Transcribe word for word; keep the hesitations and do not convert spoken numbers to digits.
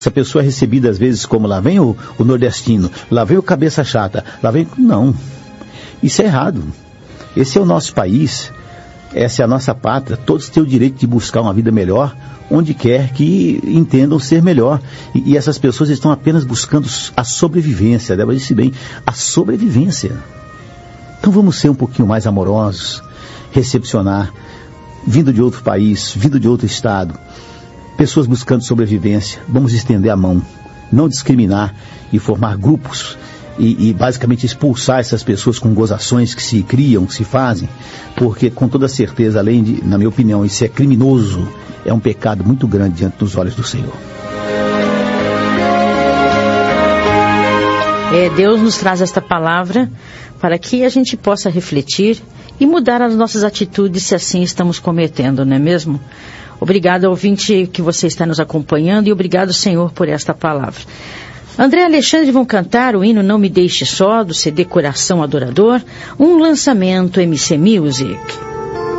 Essa pessoa é recebida às vezes como lá vem o, o nordestino, lá vem o cabeça chata, lá vem... Não, isso é errado. Esse é o nosso país, essa é a nossa pátria, todos têm o direito de buscar uma vida melhor, onde quer que entendam ser melhor. E, e essas pessoas estão apenas buscando a sobrevivência, Débora disse bem, a sobrevivência. Então vamos ser um pouquinho mais amorosos, recepcionar, vindo de outro país, vindo de outro estado, pessoas buscando sobrevivência, vamos estender a mão, não discriminar e formar grupos e, e basicamente expulsar essas pessoas com gozações que se criam, que se fazem, porque com toda certeza, além de, na minha opinião, isso é criminoso, é um pecado muito grande diante dos olhos do Senhor. É, Deus nos traz esta palavra para que a gente possa refletir e mudar as nossas atitudes se assim estamos cometendo, não é mesmo? Obrigado, ouvinte, que você está nos acompanhando, e obrigado, Senhor, por esta palavra. André e Alexandre vão cantar o hino Não Me Deixe Só, do C D Coração Adorador, um lançamento M C Music.